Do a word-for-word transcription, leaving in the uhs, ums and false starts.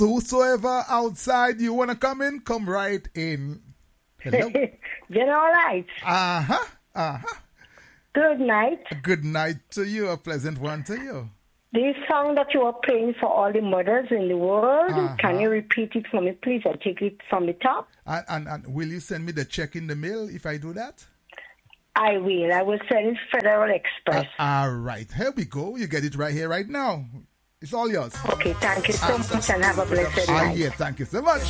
whosoever outside you want to come in, come right in. Hello. General Light. Uh-huh. Uh-huh. Good night. Good night to you. A pleasant one to you. This song that you are playing for all the mothers in the world, Uh-huh. can you repeat it for me, please? I take it from the top. And, and, and will you send me the check in the mail if I do that? I will. I will send it Federal Express. Uh, all right. Here we go. You get it right here, right now. It's all yours. Okay, thank you so much and have a blessed Ah, night. yeah, thank you so much.